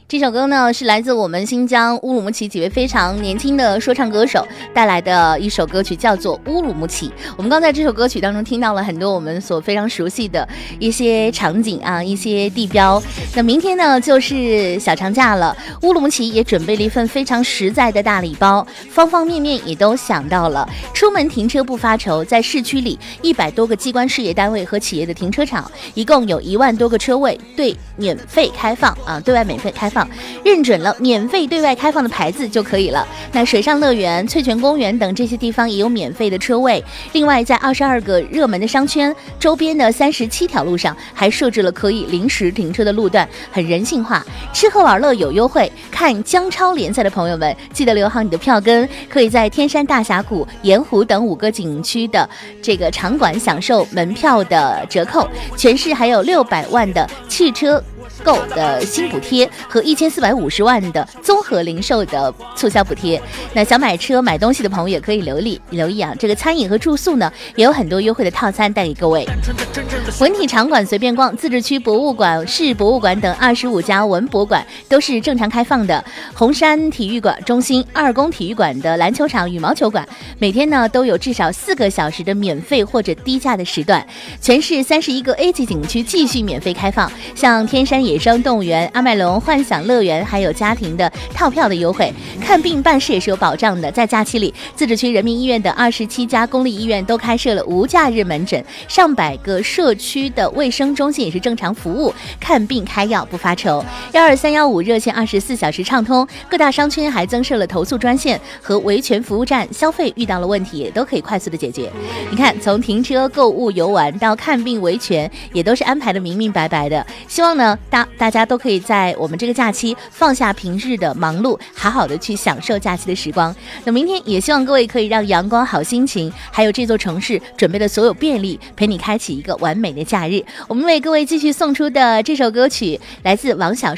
这首歌呢是来自我们新疆乌鲁木齐几位非常年轻的说唱歌手带来的一首歌曲，叫做《乌鲁木齐》。我们刚在这首歌曲当中听到了很多我们所非常熟悉的一些场景啊，一些地标。那明天呢就是小长假了，乌鲁木齐也准备了一份非常实在的大礼包，方方面面也都想到了。出门停车不发愁，在市区里100多个机关事业单位和企业的停车场，一共有1万多个车位对免费开放啊，对外免费开放。认准了免费对外开放的牌子就可以了。那水上乐园、翠泉公园等这些地方也有免费的车位。另外，在22个热门的商圈周边的37条路上，还设置了可以临时停车的路段，很人性化。吃喝玩乐有优惠，看江超联赛的朋友们，记得留好你的票根，可以在天山大峡谷、盐湖等5个景区的这个场馆享受门票的折扣。全市还有600万的汽车购的新补贴和1450万的综合零售的促销补贴。那想买车买东西的朋友也可以留意啊，这个餐饮和住宿呢也有很多优惠的套餐带给各位。文体场馆随便逛，自治区博物馆、市博物馆等25家文博馆都是正常开放的。红山体育馆中心、2宫体育馆的篮球场、羽毛球馆每天呢都有至少4个小时的免费或者低价的时段。全市31个 A 级景区继续免费开放，像天山野生动物园、阿麦隆幻想乐园还有家庭的套票的优惠。看病办事也是有保障的，在假期里，自治区人民医院的27家公立医院都开设了无假日门诊，上百个社区的卫生中心也是正常服务，看病开药不发愁。12315热线24小时畅通，各大商圈还增设了投诉专线和维权服务站，消费遇到了问题也都可以快速的解决。你看，从停车、购物、游玩到看病、维权，也都是安排的明明白白的。希望呢大家都可以在我们这个假期放下平日的忙碌，好好的去享受假期的时光。那明天也希望各位可以让阳光、好心情还有这座城市准备的所有便利陪你开启一个完美的假日。我们为各位继续送出的这首歌曲来自王小